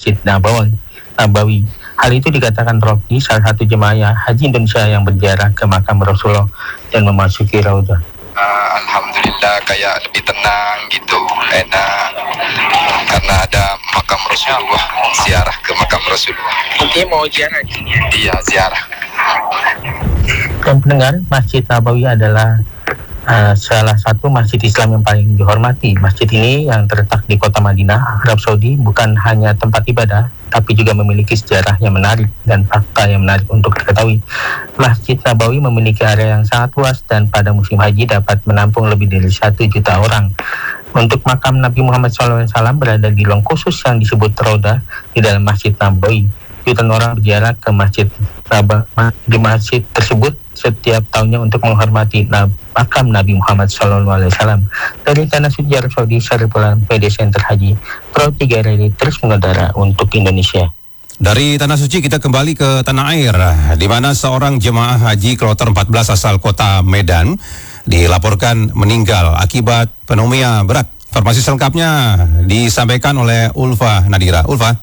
Masjid Nabawi. Hal itu dikatakan Rocky, salah satu jemaah haji Indonesia yang berziarah ke makam Rasulullah dan memasuki Raudah. Alhamdulillah kayak lebih tenang gitu, enak karena ada makam Rasulullah, ziarah ke makam Rasulullah. Oke, mau ziarah? Iya, ziarah. Dan pendengar, Masjid Nabawi adalah salah satu masjid Islam yang paling dihormati. Masjid ini yang terletak di kota Madinah, Arab Saudi, bukan hanya tempat ibadah, tapi juga memiliki sejarah yang menarik dan fakta yang menarik untuk diketahui. Masjid Nabawi memiliki area yang sangat luas dan pada musim haji dapat menampung lebih dari 1 juta orang. Untuk makam Nabi Muhammad SAW berada di ruang khusus yang disebut Raudah di dalam Masjid Nabawi. Jutaan orang berziarah ke di masjid tersebut setiap tahunnya untuk menghormati makam Nabi Muhammad SAW. Dari Tanah Suci Arab Saudi, Syariful PD Center Haji Pro 3 RRI terus mengudara untuk Indonesia. Dari Tanah Suci kita kembali ke tanah air, di mana seorang jemaah haji kloter 14 asal kota Medan dilaporkan meninggal akibat pneumonia berat. Informasi selengkapnya disampaikan oleh Ulfa Nadira. Ulfa.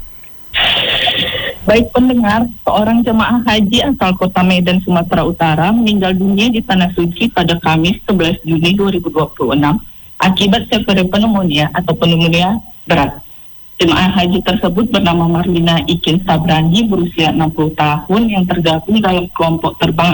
Baik pendengar, seorang jemaah haji asal kota Medan, Sumatera Utara meninggal dunia di Tanah Suci pada Kamis 11 Juni 2026 akibat separe pneumonia atau pneumonia berat. Jemaah haji tersebut bernama Marlina Ikin Sabrani berusia 60 tahun yang tergabung dalam kelompok terbang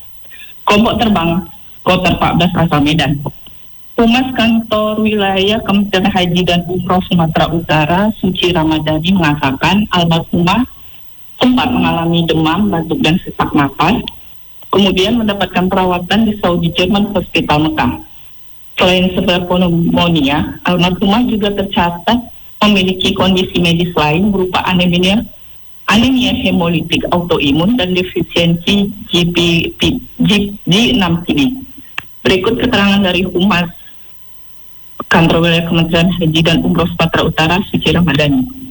Kloter 14 asal Medan. Humas Kantor Wilayah Kementerian Haji dan Umroh Sumatera Utara, Suci Ramadhani, mengatakan almarhumah sempat mengalami demam, batuk, dan sesak napas, kemudian mendapatkan perawatan di Saudi German Hospital Mekah. Selain sebab pneumonia, almarhumah juga tercatat memiliki kondisi medis lain berupa anemia hemolitik autoimun dan defisiensi G6PD. Berikut keterangan dari Humas Kantor Wilayah Kementerian Haji dan Umroh Sumatera Utara, Suci Ramadhani.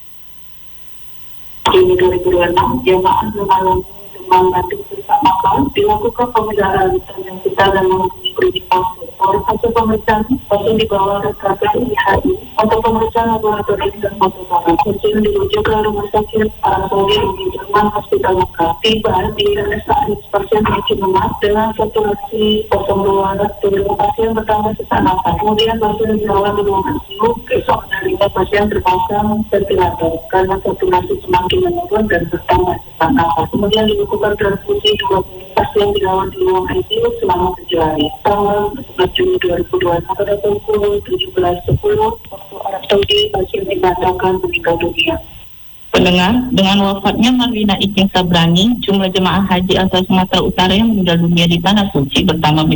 Juni 2026, jemaah mengalami demam, batuk, sesak napas, dilakukan pemeriksaan yang kita dan menghubungi paspor hasil pemeriksaan langsung dibawa ke KPI HI untuk pemeriksaan laboratorium dan fotografi. Hasil dirujuk ke rumah sakit Arab Saudi di Jerman Hospital Mekah. Tiba di RSAID pasien yang lemas dengan saturasi 0,2 tubuh pasien bertambah sesak napas. Kemudian pasien dirawat di ruang ICU. Besok harinya pasien terpasang ventilator karena saturasi semakin menurun dan bertambah sesak napas. Kemudian dilakukan transfusi 2 pasien dirawat di ruang ICU selama 7 hari. Tanggal 11 Juni 2002 pada pukul 17.10 waktu Arab Saudi, pasien dinyatakan meninggal dunia. Pendengar, dengan wafatnya Marlina Ikin Sabrani, jumlah jemaah haji asal Sumatera Utara yang meninggal dunia di Tanah Suci bertambah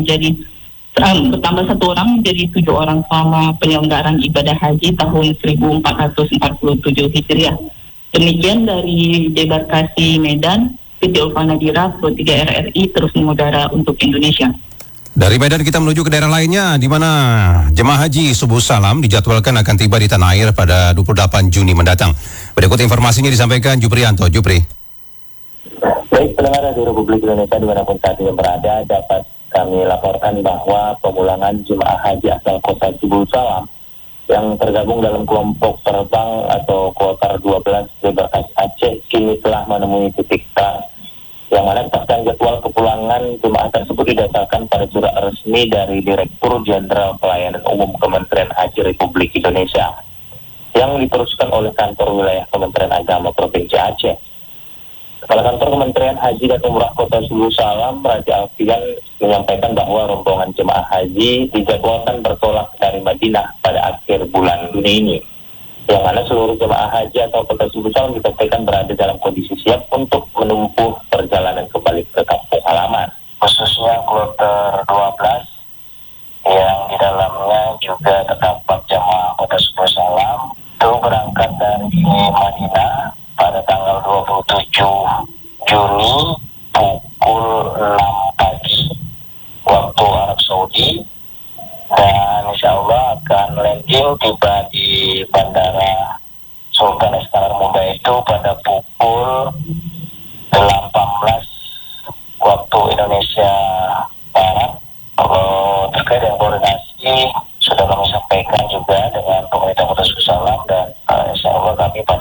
1 orang menjadi 7 orang selama penyelenggaraan ibadah haji tahun 1447 Hijriah. Demikian dari Debarkasi Medan, Siti Ulfa Nadira, Pro 3 RRI terus mengudara untuk Indonesia. Dari Medan kita menuju ke daerah lainnya, di mana jemaah haji Subuh Salam dijadwalkan akan tiba di tanah air pada 28 Juni mendatang. Berikut informasinya disampaikan Juprianto. Jupri. Baik, pendengar Radio Republik Indonesia dimanapun saat ini berada, dapat kami laporkan bahwa pemulangan jemaah haji asal kota Subuh Salam yang tergabung dalam kelompok terbang atau kloter 12 di Bekasi Aceh kini telah menemui titik terang, yang mana kepastian jadwal kepulangan jemaah tersebut didasarkan pada surat resmi dari Direktur Jenderal Pelayanan Umum Kementerian Haji Republik Indonesia yang diteruskan oleh Kantor Wilayah Kementerian Agama Provinsi Aceh. Kepala Kantor Kementerian Haji dan Umrah Kota Subuh Salam, Raja Alfian, menyampaikan bahwa rombongan jemaah haji dijadwalkan bertolak dari Madinah pada akhir bulan Juni ini, yang mana seluruh jemaah haji atau Kota Subuh Salam dipastikan berada dalam kondisi siap untuk menempuh perjalanan kembali ke kampung halaman, khususnya kloter 12 yang di dalamnya juga terdapat jemaah Kota Subuh Salam itu berangkat dari Madinah pada tanggal 27 Juni pukul 6 pagi waktu Arab Saudi, dan insya Allah akan landing tiba di Bandara Sultan Iskandar Muda itu pada pukul